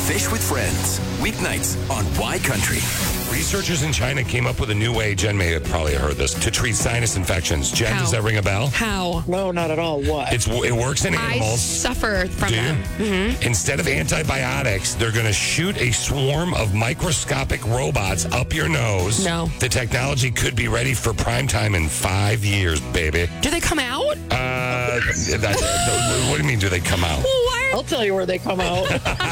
Fish with Friends, weeknights on Y Country. Researchers in China came up with a new way, Jen may have probably heard this, to treat sinus infections. Jen, does that ring a bell? How? No, not at all. What? It works in I animals. suffer from Do you? them. Mm-hmm. Instead of antibiotics, they're going to shoot a swarm of microscopic robots up your nose. No. The technology could be ready for prime time in 5 years, baby. Do they come out? What do you mean, do they come out? Well, why I'll tell you where they come out.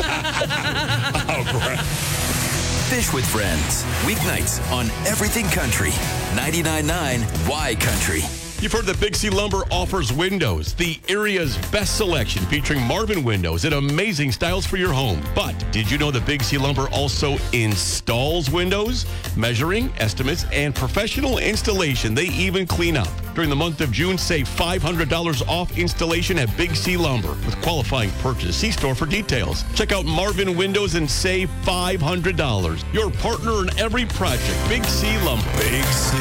Oh, great. Fish with Friends, weeknights on Everything Country, 99.9 Y Country. You've heard that Big C Lumber offers windows, the area's best selection featuring Marvin windows and amazing styles for your home. But did you know that Big C Lumber also installs windows? Measuring, estimates, and professional installation. They even clean up. During the month of June, save $500 off installation at Big C Lumber with qualifying purchase. See store for details. Check out Marvin Windows and save $500. Your partner in every project, Big C Lumber. Big C.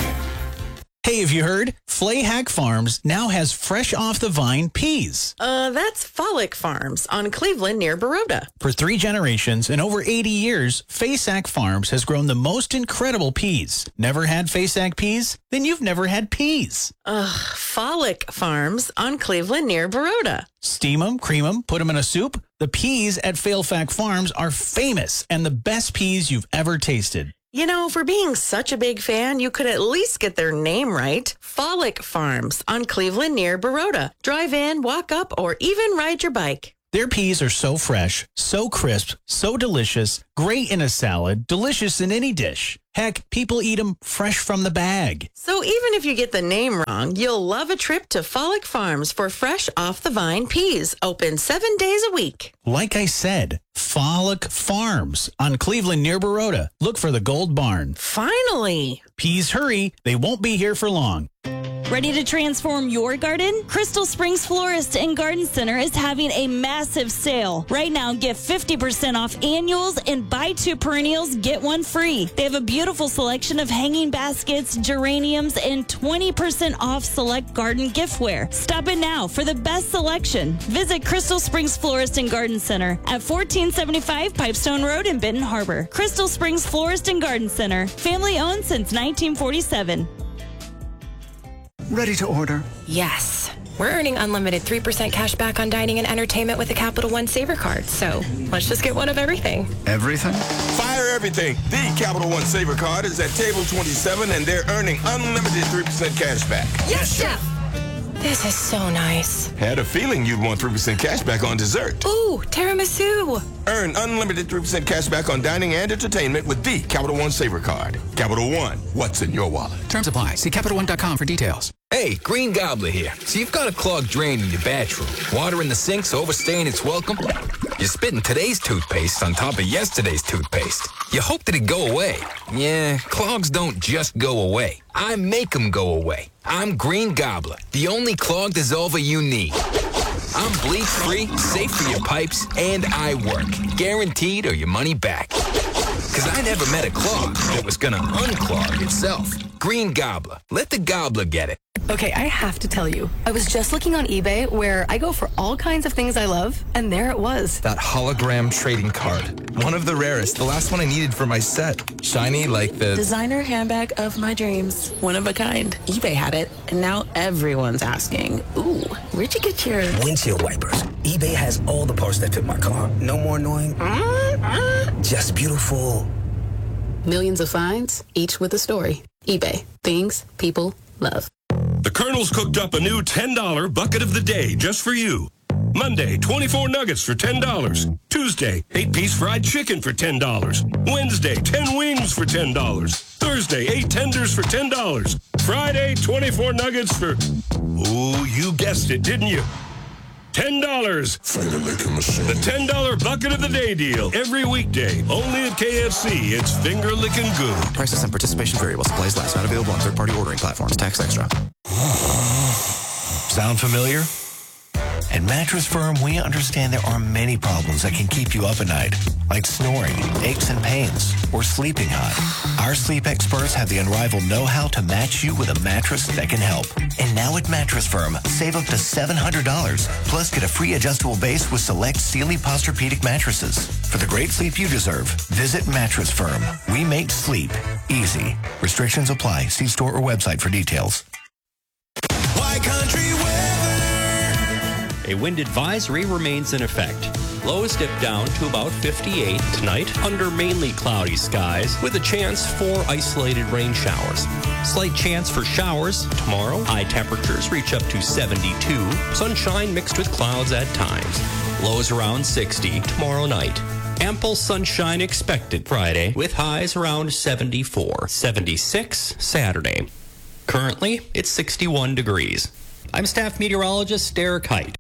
Hey, have you heard? Flay Hack Farms now has fresh off the vine peas. That's Folic Farms on Cleveland near Baroda. For 3 generations and over 80 years, Faysac Farms has grown the most incredible peas. Never had Faysac peas? Then you've never had peas. Folic Farms on Cleveland near Baroda. Steam them, cream them, put them in a soup. The peas at Faysac Farms are famous and the best peas you've ever tasted. You know, for being such a big fan, you could at least get their name right. Folic Farms on Cleveland near Baroda. Drive in, walk up, or even ride your bike. Their peas are so fresh, so crisp, so delicious, great in a salad, delicious in any dish. Heck, people eat them fresh from the bag. So even if you get the name wrong, you'll love a trip to Folic Farms for fresh off-the-vine peas. Open 7 days a week. Like I said, Folic Farms on Cleveland near Baroda. Look for the Gold Barn. Finally. Peas hurry, they won't be here for long. Ready to transform your garden? Crystal Springs Florist and Garden Center is having a massive sale. Right now, get 50% off annuals and buy 2 perennials, get 1 free. They have a beautiful selection of hanging baskets, geraniums, and 20% off select garden giftware. Stop in now for the best selection. Visit Crystal Springs Florist and Garden Center at 1475 Pipestone Road in Benton Harbor. Crystal Springs Florist and Garden Center, family owned since 1947. Ready to order? Yes. We're earning unlimited 3% cash back on dining and entertainment with a Capital One Saver card. So let's just get one of everything. Everything? Fire everything. The Capital One Saver card is at table 27 and they're earning unlimited 3% cash back. Yes, Chef. This is so nice. Had a feeling you'd want 3% cash back on dessert. Ooh, tiramisu. Earn unlimited 3% cash back on dining and entertainment with the Capital One Saver card. Capital One, what's in your wallet? Terms apply. See CapitalOne.com for details. Hey, Green Gobbler here. So you've got a clogged drain in your bathroom. Water in the sink's overstaying its welcome. You're spitting today's toothpaste on top of yesterday's toothpaste. You hope that it go away. Yeah, clogs don't just go away. I make them go away. I'm Green Gobbler, the only clog dissolver you need. I'm bleach-free, safe for your pipes, and I work. Guaranteed or your money back. Because I never met a clog that was going to unclog itself. Green Gobbler. Let the gobbler get it. Okay, I have to tell you, I was just looking on eBay where I go for all kinds of things I love, and there it was. That hologram trading card. One of the rarest. The last one I needed for my set. Shiny like the... Designer handbag of my dreams. One of a kind. eBay had it, and now everyone's asking, ooh, where'd you get your... Windshield wipers. eBay has all the parts that fit my car. No more annoying. Just beautiful. Millions of finds, each with a story. eBay. Things people love. The Colonel's cooked up a new $10 bucket of the day just for you. Monday, 24 nuggets for $10. Tuesday, 8-piece fried chicken for $10. Wednesday, 10 wings for $10. Thursday, 8 tenders for $10. Friday, 24 nuggets for... Oh, you guessed it, didn't you? $10. Finger licking machine. The $10 bucket of the day deal. Every weekday. Only at KFC. It's finger licking good. Prices and participation vary while supplies last. Not available on third-party ordering platforms. Tax extra. Sound familiar? At Mattress Firm, we understand there are many problems that can keep you up at night, like snoring, aches and pains, or sleeping hot. Our sleep experts have the unrivaled know-how to match you with a mattress that can help. And now at Mattress Firm, save up to $700, plus get a free adjustable base with select Sealy Posturepedic mattresses. For the great sleep you deserve, visit Mattress Firm. We make sleep easy. Restrictions apply. See store or website for details. Country weather. A wind advisory remains in effect. Lows dip down to about 58 tonight under mainly cloudy skies with a chance for isolated rain showers. Slight chance for showers tomorrow. High temperatures reach up to 72. Sunshine mixed with clouds at times. Lows around 60 tomorrow night. Ample sunshine expected Friday with highs around 74. 76 Saturday. Currently, it's 61 degrees. I'm staff meteorologist Derek Height.